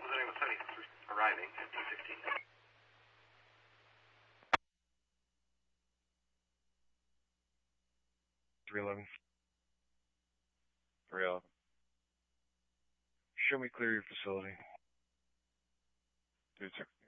Arriving at 2:15. 311. 311. Show me clear your facility. Dude, sir.